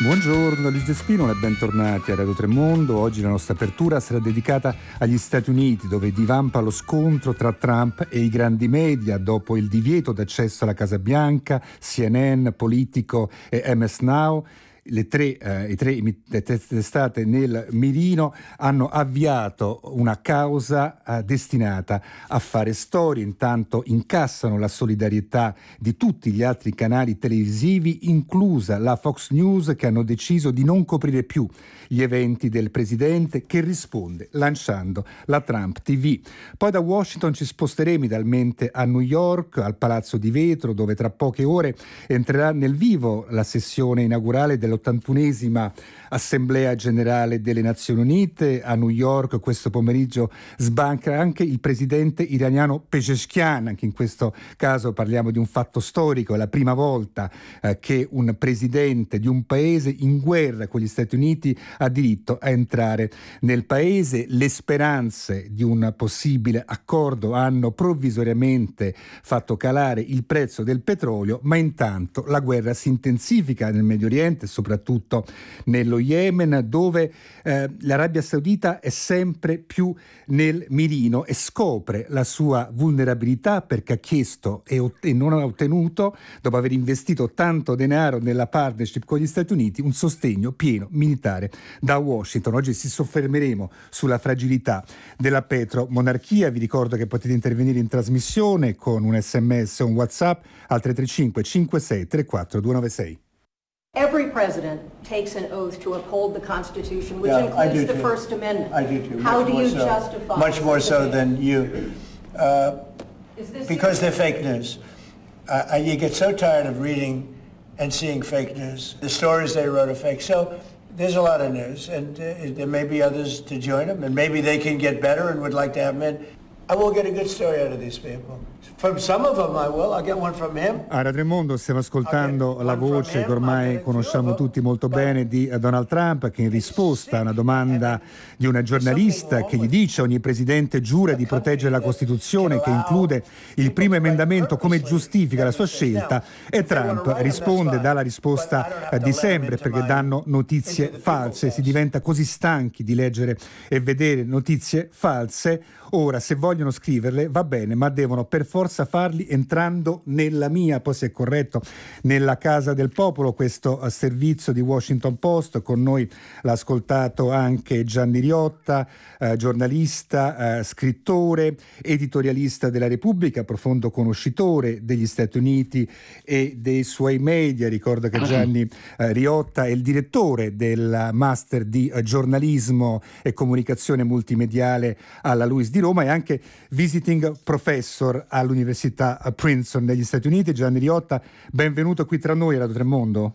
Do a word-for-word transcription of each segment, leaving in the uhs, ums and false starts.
Buongiorno da Luigi Despino e bentornati a Radio Tremondo. Oggi la nostra apertura sarà dedicata agli Stati Uniti, dove divampa lo scontro tra Trump e i grandi media dopo il divieto d'accesso alla Casa Bianca, C N N, Politico e M S Now. Le tre, eh, i tre testate nel mirino hanno avviato una causa eh, destinata a fare storie. Intanto incassano la solidarietà di tutti gli altri canali televisivi, inclusa la Fox News, che hanno deciso di non coprire più gli eventi del presidente, che risponde lanciando la Trump T V. Poi da Washington ci sposteremo idealmente a New York, al Palazzo di Vetro, dove tra poche ore entrerà nel vivo la sessione inaugurale del l'ottantunesima Assemblea Generale delle Nazioni Unite. A New York questo pomeriggio sbanca anche il presidente iraniano Pezeshkian. Anche in questo caso parliamo di un fatto storico, è la prima volta eh, che un presidente di un paese in guerra con gli Stati Uniti ha diritto a entrare nel paese. Le speranze di un possibile accordo hanno provvisoriamente fatto calare il prezzo del petrolio, ma intanto la guerra si intensifica nel Medio Oriente, soprattutto nello Yemen, dove eh, l'Arabia Saudita è sempre più nel mirino e scopre la sua vulnerabilità, perché ha chiesto e, ot- e non ha ottenuto, dopo aver investito tanto denaro nella partnership con gli Stati Uniti, un sostegno pieno militare da Washington. Oggi si soffermeremo sulla fragilità della petromonarchia. Vi ricordo che potete intervenire in trasmissione con un sms o un WhatsApp al tre tre cinque cinque sei tre quattro due nove sei. Every president takes an oath to uphold the Constitution, which Yeah, I includes do the too. First Amendment. I do too. How Much do more you so. justify Much more so such a- than you. Uh, Is this because they're serious? fake news. Uh, you get so tired of reading and seeing fake news. The stories they wrote are fake. So there's a lot of news, and uh, there may be others to join them, and maybe they can get better and would like to have them in. I will get a good story out of these people. From some of them I will. I'll get one from him. A Radio Tremondo stiamo ascoltando Okay, la one from voce him, che ormai I'll get conosciamo two of them. tutti molto bene di eh, Donald Trump, che in risposta a una domanda di una giornalista che gli dice: ogni presidente giura di proteggere la Costituzione, che include il primo emendamento, come giustifica la sua scelta, e Trump risponde, dà la risposta eh, di sempre, perché danno notizie false. Si diventa così stanchi di leggere e vedere notizie false. Ora, se vogliono scriverle va bene, ma devono per forza farli entrando nella mia, poi se è corretto, nella Casa del Popolo. Questo uh, servizio di Washington Post. Con noi l'ha ascoltato anche Gianni Riotta, uh, giornalista, uh, scrittore, editorialista della Repubblica, profondo conoscitore degli Stati Uniti e dei suoi media. Ricordo che Gianni uh, Riotta è il direttore del Master di uh, giornalismo e comunicazione multimediale alla Luis di Roma e anche visiting professor all'Università Princeton negli Stati Uniti. Gianni Riotta, benvenuto qui tra noi a Radio Tremondo.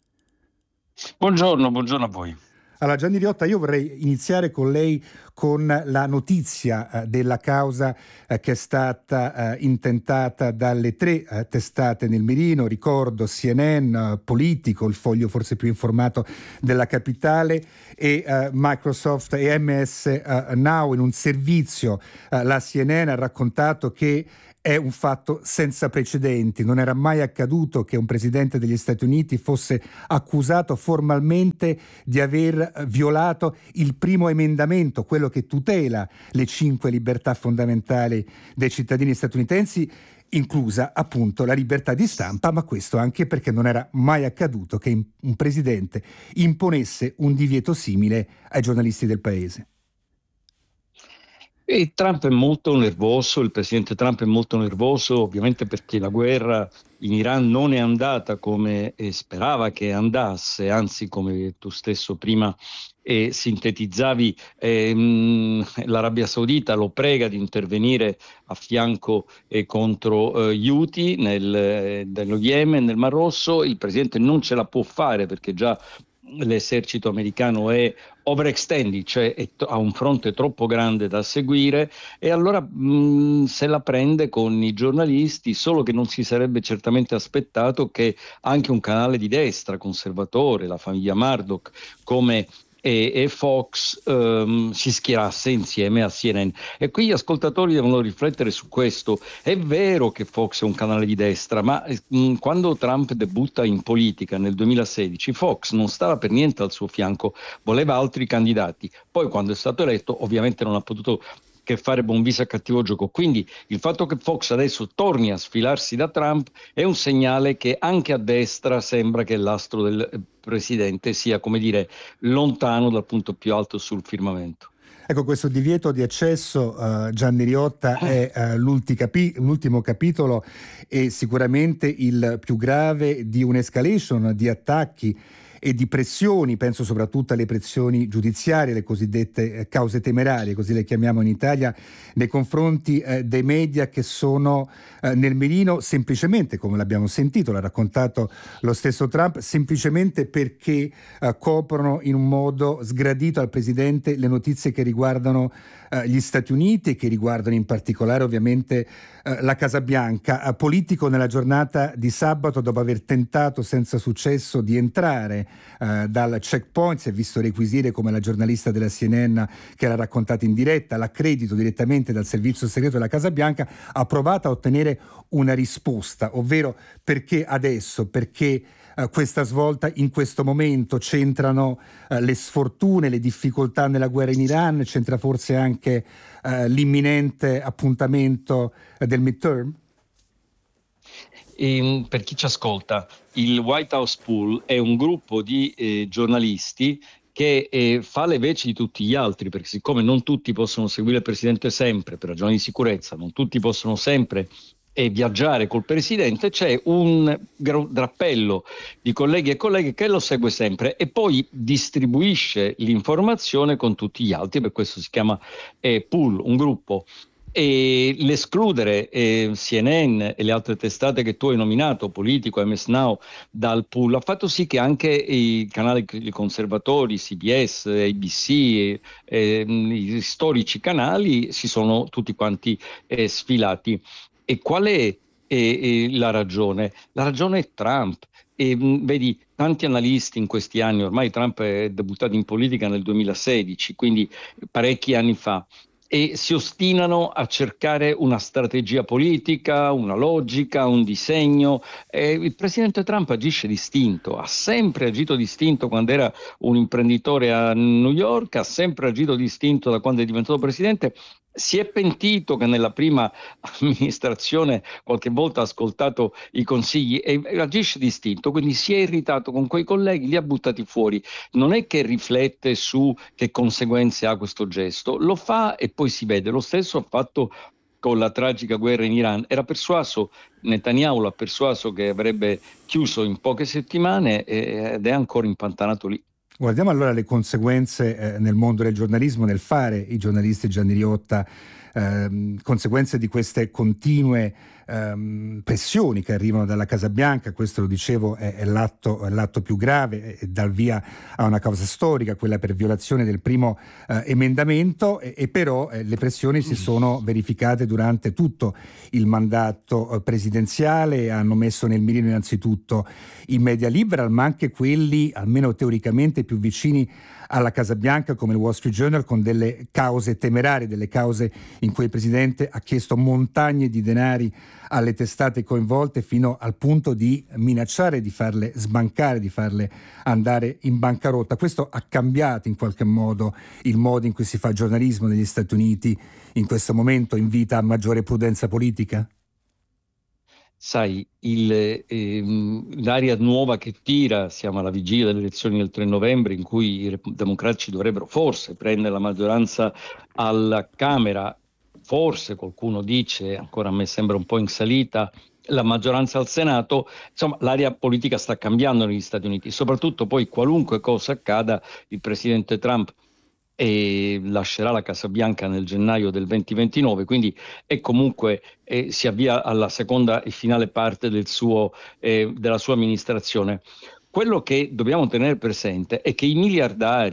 Buongiorno, buongiorno a voi. Allora, Gianni Riotta, io vorrei iniziare con lei con la notizia eh, della causa eh, che è stata eh, intentata dalle tre eh, testate nel mirino. Ricordo C N N, eh, Politico, il foglio forse più informato della capitale, e eh, Microsoft e M S eh, Now. In un servizio eh, la C N N ha raccontato che è un fatto senza precedenti. Non era mai accaduto che un presidente degli Stati Uniti fosse accusato formalmente di aver violato il primo emendamento, quello che tutela le cinque libertà fondamentali dei cittadini statunitensi, inclusa appunto la libertà di stampa, ma questo anche perché non era mai accaduto che un presidente imponesse un divieto simile ai giornalisti del paese. E Trump è molto nervoso, il presidente Trump è molto nervoso, ovviamente perché la guerra in Iran non è andata come sperava che andasse, anzi, come tu stesso prima eh, sintetizzavi, ehm, l'Arabia Saudita lo prega di intervenire a fianco e contro eh, gli Houthi nel, eh, nello Yemen, nel Mar Rosso. Il presidente non ce la può fare perché già l'esercito americano è overextended, cioè è to- ha un fronte troppo grande da seguire, e allora mh, se la prende con i giornalisti, solo che non si sarebbe certamente aspettato che anche un canale di destra conservatore, la famiglia Murdoch, come e, e Fox ehm, si schierasse insieme a C N N. E qui gli ascoltatori devono riflettere su questo. È vero che Fox è un canale di destra, ma mh, quando Trump debutta in politica nel duemilasedici, Fox non stava per niente al suo fianco, voleva altri candidati. Poi quando è stato eletto ovviamente non ha potuto che fare buon viso a cattivo gioco. Quindi il fatto che Fox adesso torni a sfilarsi da Trump è un segnale che anche a destra sembra che l'astro del presidente sia, come dire, lontano dal punto più alto sul firmamento. Ecco, questo divieto di accesso, uh, Gianni Riotta, è uh, l'ulti capi- l'ultimo capitolo e sicuramente il più grave di un'escalation di attacchi e di pressioni, penso soprattutto alle pressioni giudiziarie, le cosiddette cause temerarie, così le chiamiamo in Italia, nei confronti eh, dei media che sono eh, nel mirino semplicemente, come l'abbiamo sentito, l'ha raccontato lo stesso Trump, semplicemente perché eh, coprono in un modo sgradito al presidente le notizie che riguardano eh, gli Stati Uniti e che riguardano in particolare ovviamente eh, la Casa Bianca. Eh, Politico nella giornata di sabato, dopo aver tentato senza successo di entrare Uh, dal checkpoint, si è visto requisire, come la giornalista della C N N che l'ha raccontata in diretta, l'accredito direttamente dal servizio segreto della Casa Bianca, ha provato a ottenere una risposta, ovvero perché adesso, perché uh, questa svolta in questo momento, c'entrano uh, le sfortune, le difficoltà nella guerra in Iran, c'entra forse anche uh, l'imminente appuntamento uh, del midterm? E, per chi ci ascolta, il White House Pool è un gruppo di eh, giornalisti che eh, fa le veci di tutti gli altri, perché siccome non tutti possono seguire il presidente sempre per ragioni di sicurezza, non tutti possono sempre e viaggiare col presidente, c'è un drappello di colleghi e colleghe che lo segue sempre e poi distribuisce l'informazione con tutti gli altri, per questo si chiama eh, pool, un gruppo. E l'escludere eh, C N N e le altre testate che tu hai nominato, Politico, M S Now, dal pool ha fatto sì che anche i canali conservatori, C B S, A B C, eh, eh, i storici canali si sono tutti quanti eh, sfilati. E qual è eh, la ragione? La ragione è Trump. E, mh, vedi, tanti analisti in questi anni, ormai Trump è debuttato in politica nel duemilasedici, quindi parecchi anni fa, e si ostinano a cercare una strategia politica, una logica, un disegno. Eh, il presidente Trump agisce distinto, ha sempre agito distinto quando era un imprenditore a New York, ha sempre agito distinto da quando è diventato presidente. Si è pentito che nella prima amministrazione qualche volta ha ascoltato i consigli e agisce distinto, quindi si è irritato con quei colleghi, li ha buttati fuori. Non è che riflette su che conseguenze ha questo gesto, lo fa e poi si vede. Lo stesso ha fatto con la tragica guerra in Iran. Era persuaso, Netanyahu l'ha persuaso che avrebbe chiuso in poche settimane ed è ancora impantanato lì. Guardiamo allora le conseguenze eh, nel mondo del giornalismo, nel fare i giornalisti, Gianni Riotta, ehm, conseguenze di queste continue ehm, pressioni che arrivano dalla Casa Bianca. Questo, lo dicevo, è, è, l'atto, è l'atto più grave e dà il via a una causa storica, quella per violazione del primo eh, emendamento, e, e però eh, le pressioni si sono verificate durante tutto il mandato eh, presidenziale, hanno messo nel mirino innanzitutto i media liberal, ma anche quelli almeno teoricamente più vicini alla Casa Bianca, come il Wall Street Journal, con delle cause temerarie, delle cause in cui il presidente ha chiesto montagne di denari alle testate coinvolte, fino al punto di minacciare di farle sbancare, di farle andare in bancarotta. Questo ha cambiato in qualche modo il modo in cui si fa giornalismo negli Stati Uniti in questo momento, invita a maggiore prudenza politica? Sai, il, ehm, l'aria nuova che tira, siamo alla vigilia delle elezioni del tre novembre, in cui i democratici dovrebbero forse prendere la maggioranza alla Camera, forse qualcuno dice, ancora a me sembra un po' in salita, la maggioranza al Senato. Insomma, l'aria politica sta cambiando negli Stati Uniti, soprattutto poi qualunque cosa accada, il presidente Trump e lascerà la Casa Bianca nel gennaio del duemilaventinove, quindi è comunque eh, si avvia alla seconda e finale parte del suo, eh, della sua amministrazione. Quello che dobbiamo tenere presente è che i miliardari